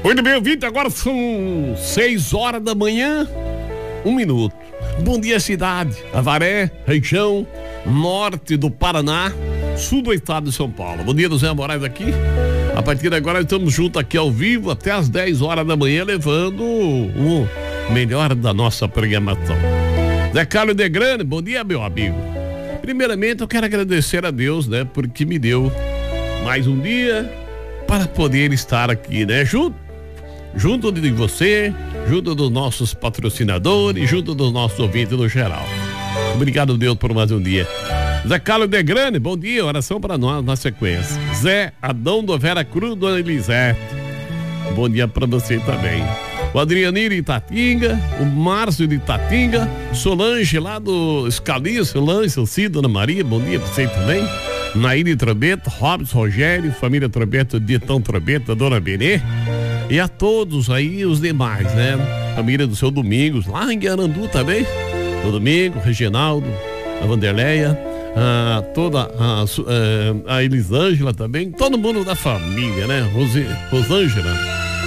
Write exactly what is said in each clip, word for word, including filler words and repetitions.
Muito bem, ouvinte, agora são seis horas da manhã, um minuto. Bom dia, cidade, Avaré, região norte do Paraná, sul do estado de São Paulo. Bom dia, do Zé Moraes aqui. A partir de agora estamos juntos aqui ao vivo até as dez horas da manhã, levando o melhor da nossa programação. Zé Carlos de Grande, bom dia, meu amigo. Primeiramente eu quero agradecer a Deus, né, porque me deu mais um dia para poder estar aqui, né, junto junto de você, junto dos nossos patrocinadores, junto dos nossos ouvintes no geral. Obrigado, Deus, por mais um dia. Zé Carlos de Grande, bom dia, oração para nós na sequência. Zé Adão do Vera Cruz, Dona Elisete, bom dia para você também. O Adrianir de Itatinga, o Márcio de Itatinga, Solange lá do Escalinho, Solange, seu Cid, Dona Maria, bom dia para você também. Nair de Trombeta, Robson, Rogério, família Trombeta, Dietão Trombeta, Dona Benê. E a todos aí, os demais, né? Família do seu Domingos, lá em Guarandu também. O Domingo, Reginaldo, a Vanderleia, a, toda a, a, a Elisângela também. Todo mundo da família, né? Rose, Rosângela.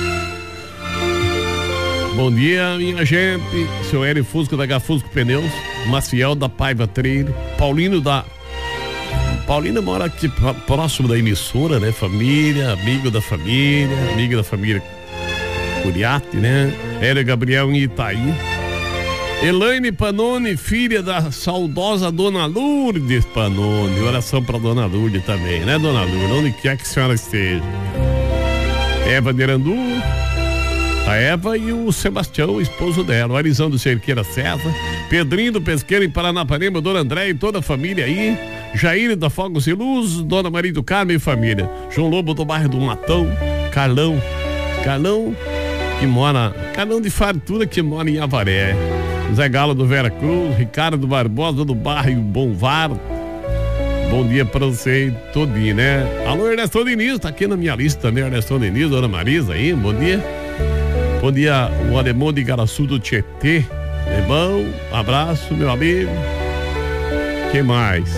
Bom dia, minha gente. Seu Hélio Fusco da Gafusco Pneus, Maciel da Paiva Trailer, Paulino da... Paulina mora aqui próximo da emissora, né? Família, amigo da família, amigo da família Curiati, né? Hélio Gabriel em Itaí. Elaine Panoni, filha da saudosa Dona Lourdes Panoni. Oração pra Dona Lourdes também, né, Dona Lourdes? Onde quer que a senhora esteja. Eva de Arandu, a Eva e o Sebastião, o esposo dela. O Arizão do Cerqueira César, Pedrinho do Pesqueiro em Paranapanema, Dona André e toda a família aí. Jair da Fogos e Luz, Dona Maria do Carmo e família. João Lobo do bairro do Matão, Carlão, Carlão que mora, Carlão de Fartura que mora em Avaré. Zé Galo do Vera Cruz, Ricardo Barbosa do bairro Bom Var. Bom dia pra você todinho, né? Alô, Ernesto Diniz, tá aqui na minha lista também, Ernesto Diniz, Dona Marisa aí, bom dia. Bom dia, o alemão de Igaraçu do Tietê. É bom, abraço, meu amigo. Quem mais?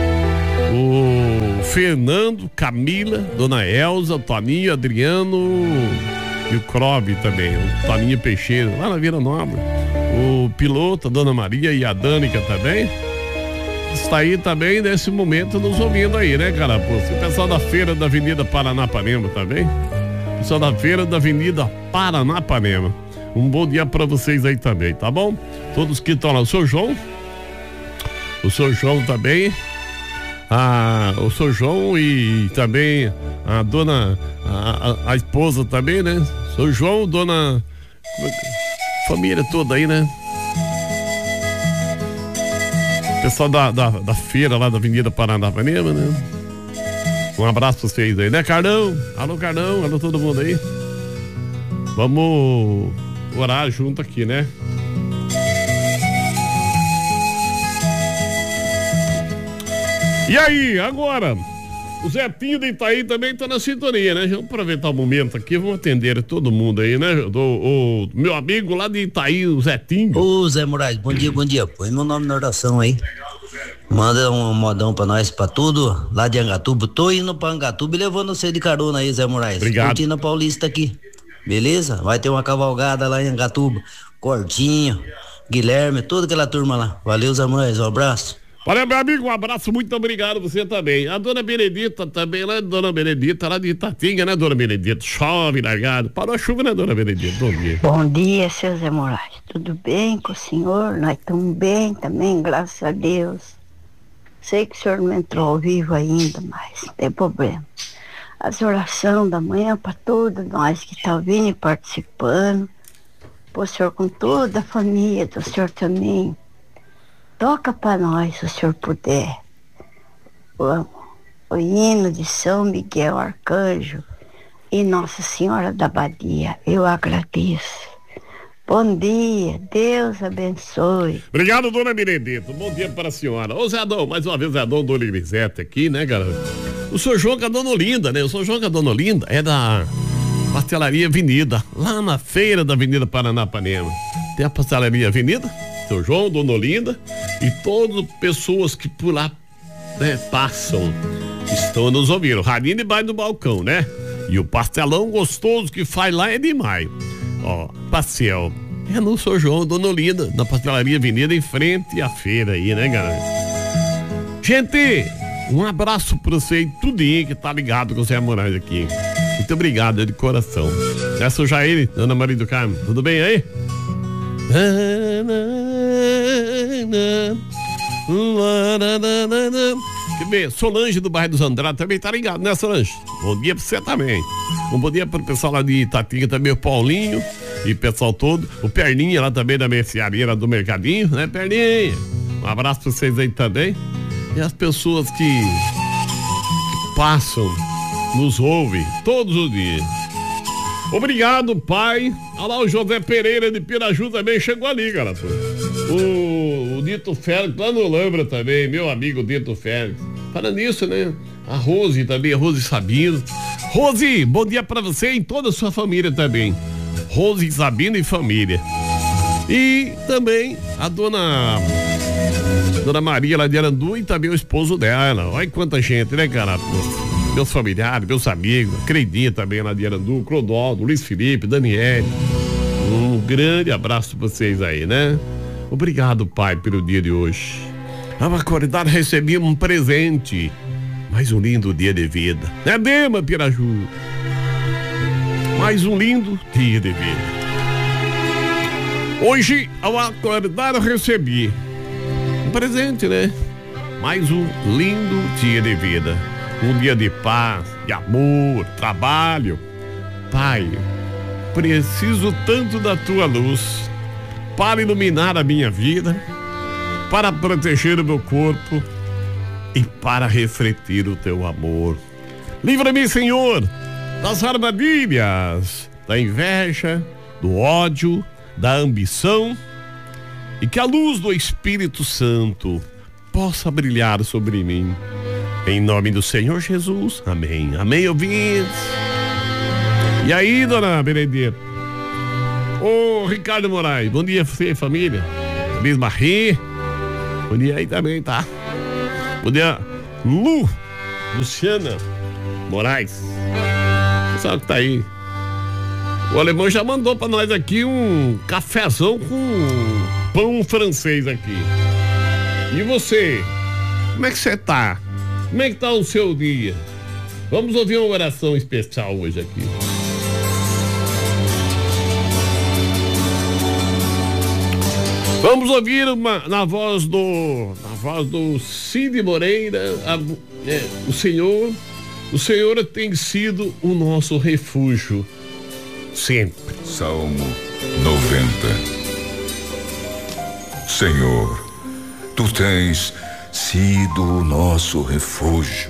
O Fernando, Camila, Dona Elza, o Toninho, Adriano e o Crobe também, o Toninho Peixeira, lá na Vila Nova. O piloto, a Dona Maria e a Dânica também. Está aí também nesse momento nos ouvindo aí, né, cara? O pessoal da feira da Avenida Paranapanema também. O pessoal da feira da Avenida Paranapanema. Um bom dia pra vocês aí também, tá bom? Todos que estão lá, o seu João, o seu João também. Ah, o seu João e também a dona, a, a, a esposa também, né? Seu João, dona, família toda aí, né? Pessoal da, da, da feira lá da Avenida Paranapanema, né? Um abraço pra vocês aí, né, Carlão? Alô, Carlão, alô todo mundo aí. Vamos orar junto aqui, né? E aí, agora, o Zetinho de Itaí também tá na sintonia, né? Vamos aproveitar o momento aqui, vamos atender todo mundo aí, né? Do, o meu amigo lá de Itaí, o Zetinho. Ô, Zé Moraes, bom dia, bom dia. Põe meu nome na oração aí. Manda um modão pra nós, pra tudo, lá de Angatuba. Tô indo pra Angatuba e levando você de carona aí, Zé Moraes. Obrigado. Curtindo a Paulista aqui, beleza? Vai ter uma cavalgada lá em Angatuba. Cortinho, Guilherme, toda aquela turma lá. Valeu, Zé Moraes, um abraço. Valeu, meu amigo, um abraço, muito obrigado, você também. A dona Benedita também, lá, dona Benedita, lá de Itatinga, né, dona Benedita? Chove, largado. Parou a chuva, né, dona Benedita? Bom dia. Bom dia, seu Zé Moraes. Tudo bem com o senhor? Nós estamos bem também, graças a Deus. Sei que o senhor não entrou ao vivo ainda, mas não tem problema. As orações da manhã para todos nós que estão vindo e participando. Para o senhor com toda a família do senhor também. Toca para nós, se o senhor puder, o, o hino de São Miguel Arcanjo e Nossa Senhora da Badia. Eu agradeço. Bom dia, Deus abençoe. Obrigado, dona Benedita. Bom dia para a senhora. Ô, Zé Adão, mais uma vez, Zé Adão, dona Elisete aqui, né, galera? O senhor João com a dona Olinda, né? O senhor João com a dona Olinda é da Pastelaria Avenida, lá na feira da Avenida Paranapanema. Tem a Pastelaria Avenida, seu João, dona Olinda e todas as pessoas que por lá, né, passam, estão nos ouvindo. Radinho debaixo do balcão, né? E o pastelão gostoso que faz lá é demais. Ó, pastel. É no São João, Dona Olinda, na pastelaria Avenida, em frente à feira aí, né, galera? Gente, um abraço pra você e tudinho que tá ligado com o Zé Moraes aqui. Muito obrigado, de coração. Essa é o Jair, Ana Maria do Carmo. Tudo bem aí? Que bem, Solange do bairro dos Andrade também tá ligado, né, Solange? Bom dia pra você também. Um bom dia pro pessoal lá de Itatinga também, o Paulinho e o pessoal todo. O Perninha lá também da mercearia lá do Mercadinho, né, Perninha? Um abraço pra vocês aí também. E as pessoas que, que passam, nos ouvem todos os dias. Obrigado, pai. Olha lá o José Pereira de Piraju também chegou ali, cara. O, o Dito Félix lá no Lambra também, meu amigo Dito Félix. Falando nisso, né? A Rose também, a Rose Sabino. Rose, bom dia pra você e toda a sua família também. Rose Sabino e família. E também a dona Dona Maria lá de Arandu e também o esposo dela. Olha quanta gente, né, cara? Meus familiares, meus amigos, Creidinha também lá de Arandu, Clodaldo, Luiz Felipe, Daniele. Um grande abraço pra vocês aí, né? Obrigado, pai, pelo dia de hoje. Ao acordar, recebi um presente. Mais um lindo dia de vida. Né, Dema, Piraju? Mais um lindo dia de vida. Hoje, ao acordar, eu recebi um presente, né? Mais um lindo dia de vida. Um dia de paz, de amor, trabalho. Pai, preciso tanto da tua luz para iluminar a minha vida, para proteger o meu corpo e para refletir o teu amor. Livra-me, Senhor, das armadilhas, da inveja, do ódio, da ambição, e que a luz do Espírito Santo possa brilhar sobre mim. Em nome do Senhor Jesus, amém. Amém, ouvintes. E aí, dona Benedita? Ô, Ricardo Moraes, bom dia pra você, família. Luiz Marri, bom dia aí também, tá? Bom dia, Lu, Luciana Moraes. Pessoal que tá aí. O alemão já mandou pra nós aqui um cafezão com pão francês aqui. E você? Como é que você tá? Como é que tá o seu dia? Vamos ouvir uma oração especial hoje aqui. Vamos ouvir uma, na voz do na voz do Cid Moreira, a, é, o Senhor, o Senhor tem sido o nosso refúgio sempre. Salmo noventa. Senhor, tu tens sido o nosso refúgio.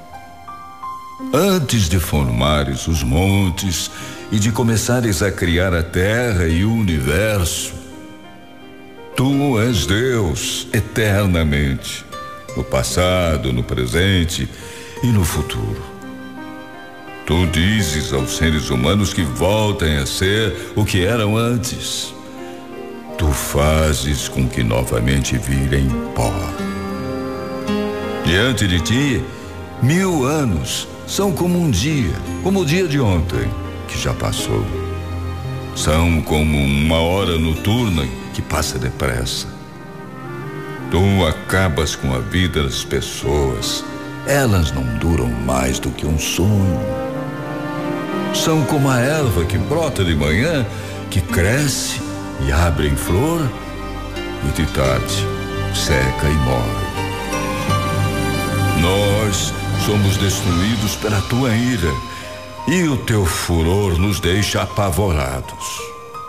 Antes de formares os montes e de começares a criar a terra e o universo, tu és Deus eternamente, no passado, no presente e no futuro. Tu dizes aos seres humanos que voltem a ser o que eram antes. Tu fazes com que novamente virem pó. Diante de ti, mil anos são como um dia, como o dia de ontem, que já passou. São como uma hora noturna que passa depressa. Tu acabas com a vida das pessoas. Elas não duram mais do que um sonho. São como a erva que brota de manhã, que cresce e abre em flor, e de tarde seca e morre. Nós somos destruídos pela tua ira, e o teu furor nos deixa apavorados.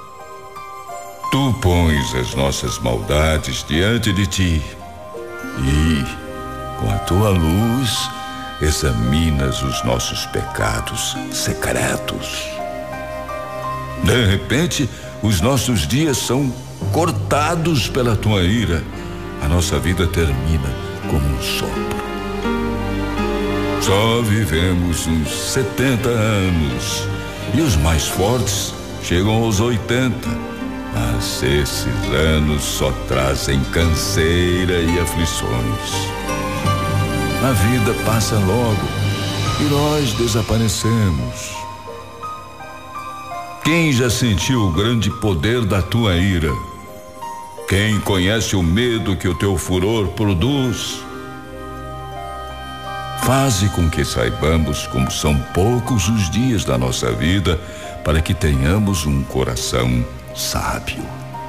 Tu pões as nossas maldades diante de ti, e, com a tua luz, examinas os nossos pecados secretos. De repente, os nossos dias são cortados pela tua ira. A nossa vida termina como um sopro. Só vivemos uns setenta anos e os mais fortes chegam aos oitenta. Mas esses anos só trazem canseira e aflições. A vida passa logo e nós desaparecemos. Quem já sentiu o grande poder da tua ira? Quem conhece o medo que o teu furor produz? Faze com que saibamos como são poucos os dias da nossa vida, para que tenhamos um coração sábio.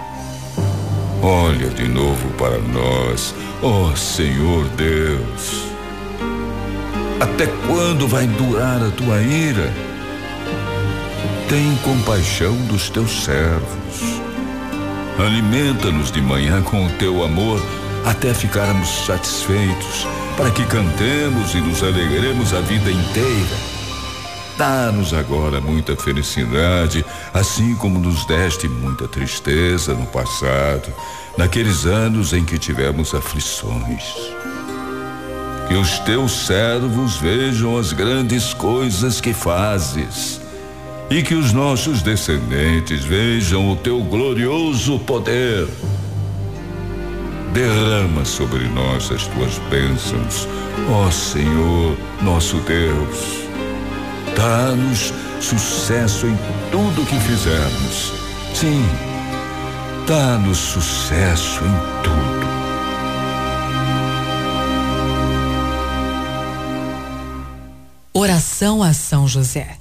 Olha de novo para nós, ó Senhor Deus. Até quando vai durar a tua ira? Tem compaixão dos teus servos. Alimenta-nos de manhã com o teu amor, até ficarmos satisfeitos, para que cantemos e nos alegremos a vida inteira. Dá-nos agora muita felicidade, assim como nos deste muita tristeza no passado, naqueles anos em que tivemos aflições. Que os teus servos vejam as grandes coisas que fazes, e que os nossos descendentes vejam o teu glorioso poder. Derrama sobre nós as tuas bênçãos, ó Senhor, nosso Deus. Dá-nos sucesso em tudo que fizermos. Sim, dá-nos sucesso em tudo. Oração a São José.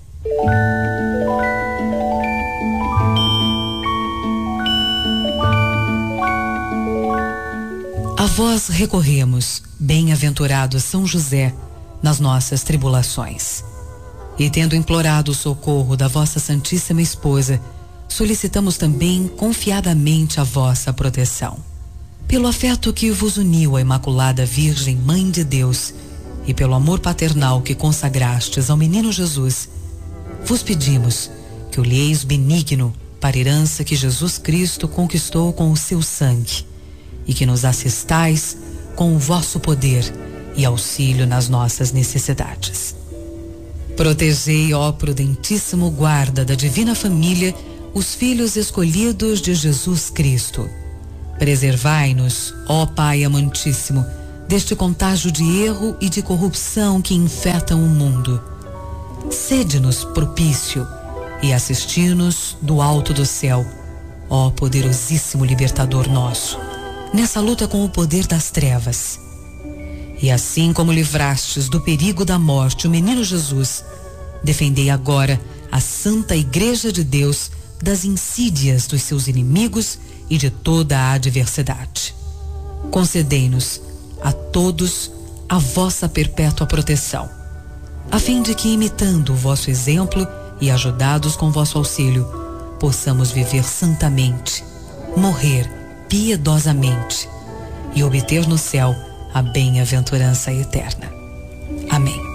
A vós recorremos, bem-aventurado São José, nas nossas tribulações. E tendo implorado o socorro da vossa Santíssima Esposa, solicitamos também confiadamente a vossa proteção. Pelo afeto que vos uniu à Imaculada Virgem Mãe de Deus e pelo amor paternal que consagrastes ao menino Jesus, vos pedimos que o lheis benigno para a herança que Jesus Cristo conquistou com o seu sangue, e que nos assistais com o vosso poder e auxílio nas nossas necessidades. Protegei, ó prudentíssimo guarda da divina família, os filhos escolhidos de Jesus Cristo. Preservai-nos, ó Pai amantíssimo, deste contágio de erro e de corrupção que infetam o mundo. Sede-nos propício e assisti-nos do alto do céu, ó poderosíssimo libertador nosso, nessa luta com o poder das trevas. E assim como livrastes do perigo da morte o menino Jesus, defendei agora a Santa Igreja de Deus das insídias dos seus inimigos e de toda a adversidade. Concedei-nos a todos a vossa perpétua proteção, a fim de que, imitando o vosso exemplo e ajudados com vosso auxílio, possamos viver santamente, morrer piedosamente e obter no céu a bem-aventurança eterna. Amém.